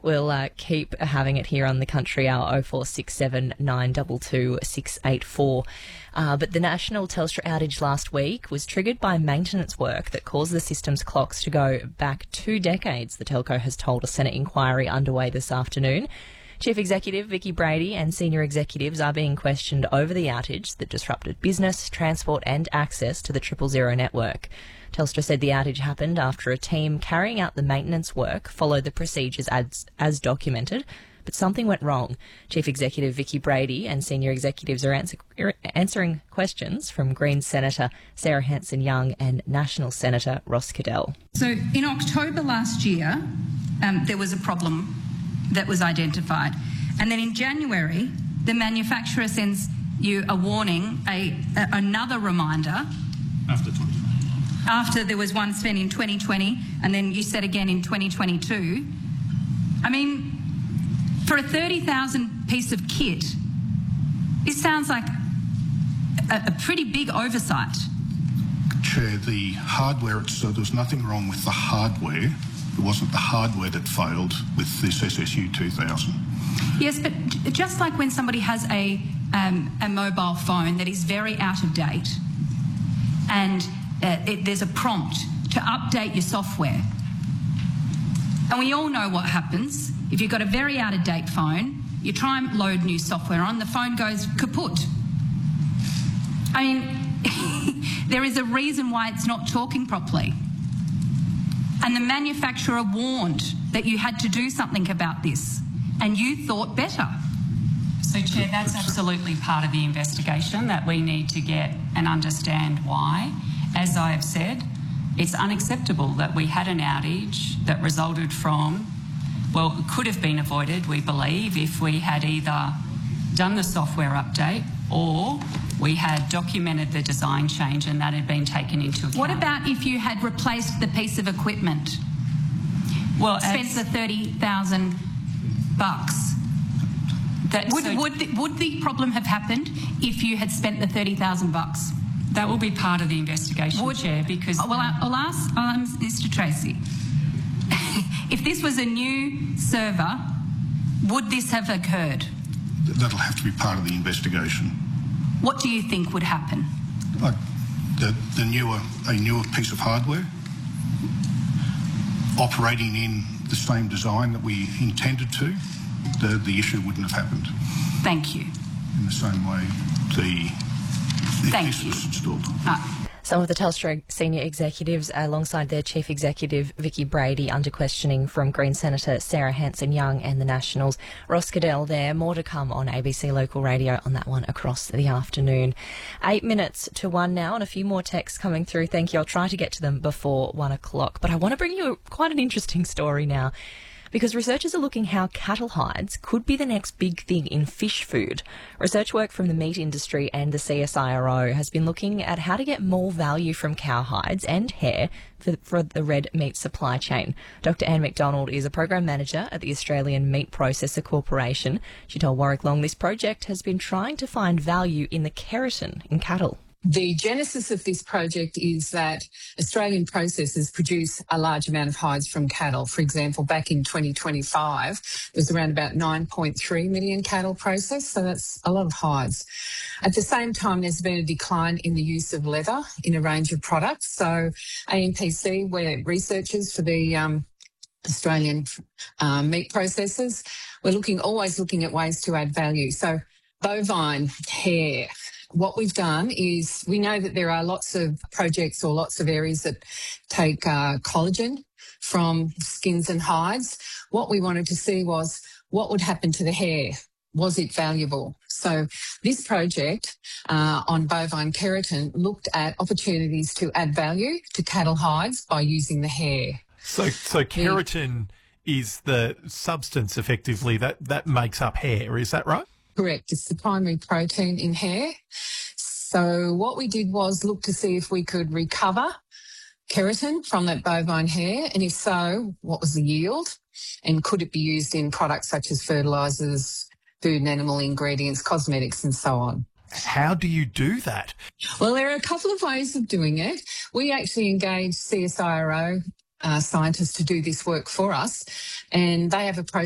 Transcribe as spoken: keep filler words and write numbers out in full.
We'll uh, keep having it here on the Country Hour, oh four six seven nine two two six eight four. Uh, but the national Telstra outage last week was triggered by maintenance work that caused the system's clocks to go back two decades, the telco has told a Senate inquiry underway this afternoon. Chief Executive Vicki Brady and senior executives are being questioned over the outage that disrupted business, transport and access to the Triple Zero network. Telstra said the outage happened after a team carrying out the maintenance work followed the procedures as, as documented, but something went wrong. Chief Executive Vicki Brady and senior executives are answer, answering questions from Greens Senator Sarah Hanson-Young and National Senator Ross Cadell. So in October last year, um, there was a problem that was identified. And then in January, the manufacturer sends you a warning, a, a another reminder. After twenty twenty. After there was one spent in twenty twenty, and then you said again in twenty twenty-two. I mean, for a thirty thousand piece of kit, this sounds like a, a pretty big oversight. Chair, the hardware, so there was nothing wrong with the hardware. It wasn't the hardware that failed with this S S U two thousand. Yes, but just like when somebody has a, um, a mobile phone that is very out of date and uh, it, there's a prompt to update your software. And we all know what happens. If you've got a very out of date phone, you try and load new software on, the phone goes kaput. I mean, there is a reason why it's not talking properly. And the manufacturer warned that you had to do something about this, and you thought better. So, Chair, that's absolutely part of the investigation that we need to get and understand why. As I have said, it's unacceptable that we had an outage that resulted from, well, it could have been avoided, we believe, if we had either done the software update or we had documented the design change and that had been taken into account. What about if you had replaced the piece of equipment? Well, spent the thirty thousand bucks. That, would, so would, the, would the problem have happened if you had spent the thirty thousand bucks? That will be part of the investigation, would, Chair, because... Well, I'll ask um, Mister Tracy. If this was a new server, would this have occurred? That'll have to be part of the investigation. What do you think would happen? Like the, the newer, a newer piece of hardware operating in the same design that we intended to, the, the issue wouldn't have happened. Thank you. In the same way, the, the Thank piece you. was installed. Ah. Some of the Telstra senior executives alongside their Chief Executive Vicki Brady under questioning from Green Senator Sarah Hanson-Young and the Nationals. Ross Cadell there. More to come on A B C Local Radio on that one across the afternoon. Eight minutes to one now and a few more texts coming through. Thank you. I'll try to get to them before one o'clock. But I want to bring you quite an interesting story now, because researchers are looking how cattle hides could be the next big thing in fish food. Research work from the meat industry and the C S I R O has been looking at how to get more value from cow hides and hair for, for the red meat supply chain. Doctor Anne McDonald is a program manager at the Australian Meat Processor Corporation. She told Warwick Long this project has been trying to find value in the keratin in cattle. The genesis of this project is that Australian processors produce a large amount of hides from cattle. For example, back in twenty twenty-five, there was around about nine point three million cattle processed, so that's a lot of hides. At the same time, there's been a decline in the use of leather in a range of products. So A M P C, we're researchers for the um, Australian uh, meat processors. We're looking, always looking at ways to add value. So bovine hair. What we've done is we know that there are lots of projects or lots of areas that take uh, collagen from skins and hides. What we wanted to see was what would happen to the hair. Was it valuable? So this project uh, on bovine keratin looked at opportunities to add value to cattle hides by using the hair. So, so keratin yeah. is the substance effectively that, that makes up hair, is that right? Correct. It's the primary protein in hair. So what we did was look to see if we could recover keratin from that bovine hair, and if so, what was the yield, and could it be used in products such as fertilisers, food and animal ingredients, cosmetics and so on. How do you do that? Well, there are a couple of ways of doing it. We actually engaged C S I R O uh, scientists to do this work for us, and they have a process